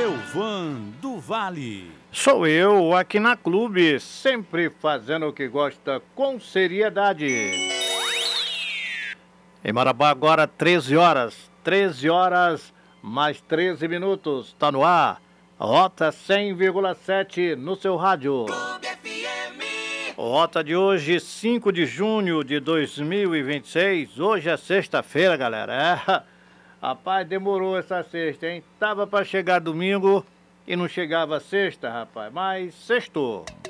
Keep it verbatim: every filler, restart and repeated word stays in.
Elvan do Vale. Sou eu, aqui na Clube, sempre fazendo o que gosta com seriedade. Em Marabá agora treze horas, treze horas mais treze minutos, tá no ar, Rota cem vírgula sete no seu rádio. Clube F M. Rota de hoje, cinco de junho de dois mil e vinte e seis, hoje é sexta-feira, galera, é, rapaz, demorou essa sexta, hein, tava pra chegar domingo e não chegava sexta, rapaz, mas sextou.